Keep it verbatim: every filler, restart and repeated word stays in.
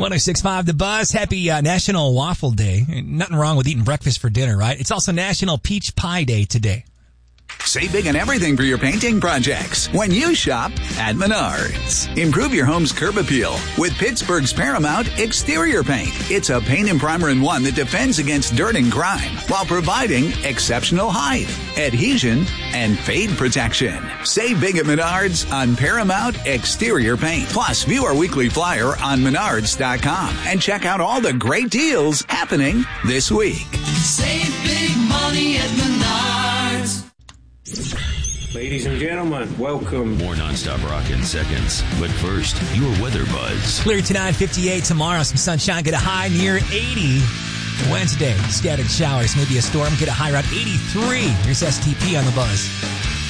one oh six point five The Buzz. Happy uh, National Waffle Day. Nothing wrong with eating breakfast for dinner, right? It's also National Peach Pie Day today. Save big on everything for your painting projects when you shop at Menards. Improve your home's curb appeal with Pittsburgh's Paramount Exterior Paint. It's a paint and primer in one that defends against dirt and grime while providing exceptional height, adhesion, and fade protection. Save big at Menards on Paramount Exterior Paint. Plus, view our weekly flyer on menards dot com and check out all the great deals happening this week. Save big money at Menards. Ladies and gentlemen, welcome. More nonstop rock in seconds. But first, your weather buzz. Clear tonight, fifty-eight tomorrow. Some sunshine, get a high near eighty. Wednesday, scattered showers, maybe a storm, get a high around eighty-three. Here's S T P on the Buzz.